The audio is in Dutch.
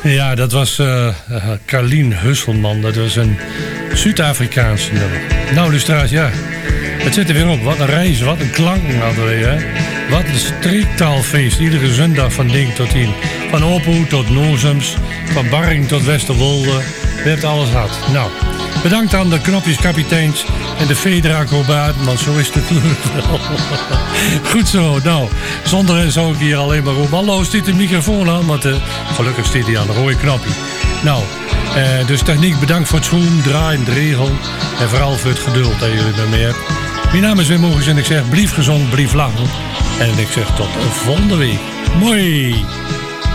Ja, dat was Carlien Husselman. Dat was een Zuid-Afrikaanse nummer. Nou, luisteraars, ja. Het zit er weer op. Wat een reis, wat een klanken hadden we, hè. Wat een streektaalfeest. Iedere zondag van ding tot 10. Van Opoe tot Nozems. Van Barring tot Westerwolde. We hebben alles gehad. Nou, bedankt aan de knopjeskapiteins en de Federa-acrobaten, want zo is het natuurlijk wel. Goed zo, nou, zonder hen zou ik hier alleen maar roepen. Hallo, stiet de microfoon aan, want gelukkig stiet hij aan de rode knopje. Nou, dus techniek, bedankt voor het schoen, draaien, de regel. En vooral voor het geduld dat jullie bij me hebben. Mijn naam is Wim Mogens en ik zeg, blief gezond, blief lang. En ik zeg tot volgende week. Mooi!